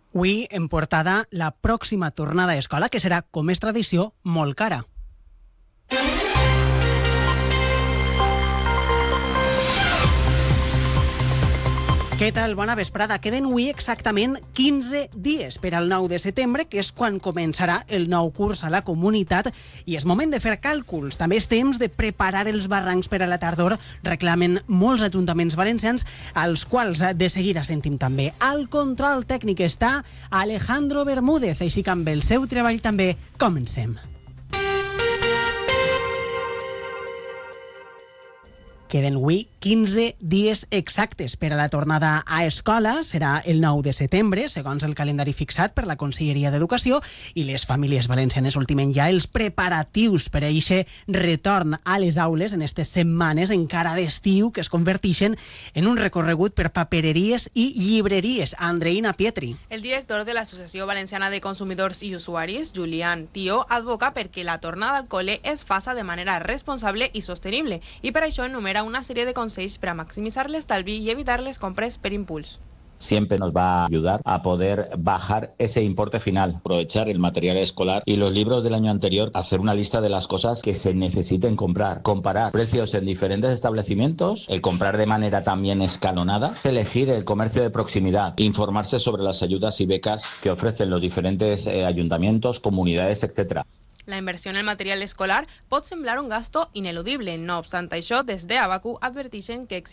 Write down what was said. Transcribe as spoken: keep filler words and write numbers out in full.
Avui en portada la pròxima tornada a escola, que serà, com és tradició, molt cara. Què tal? Bona vesprada. Queden avui exactament quinze dies per al nou de setembre, que és quan començarà el nou curs a la comunitat, i és moment de fer càlculs. També és temps de preparar els barrancs per a la tardor. Reclamen molts ajuntaments valencians, als quals de seguida sentim també. Al control tècnic està Alejandro Bermúdez, així que amb el seu treball també comencem. Queden avui quinze dies exactes per a la tornada a escola. Serà el nou de setembre, segons el calendari fixat per la Conselleria d'Educació, i les famílies valencianes ultimen ja els preparatius per a aquest retorn a les aules en aquestes setmanes encara d'estiu, que es converteixen en un recorregut per papereries i llibreries. Andreina Pietri. El director de l'Associació Valenciana de Consumidors i Usuaris, Julián Tió, advoca perquè la tornada al col·le es faça de manera responsable i sostenible, i per això enumera una serie de consejos para maximizar l'estalvi y evitar les compres per impuls. Siempre nos va a ayudar a poder bajar ese importe final, aprovechar el material escolar y los libros del año anterior, hacer una lista de las cosas que se necesiten comprar, comparar precios en diferentes establecimientos, el comprar de manera también escalonada, elegir el comercio de proximidad, informarse sobre las ayudas y becas que ofrecen los diferentes eh, ayuntamientos, comunidades, etcétera. La inversió en el material escolar pot semblar un gasto ineludible. No obstant això, des de Abacu adverteixen que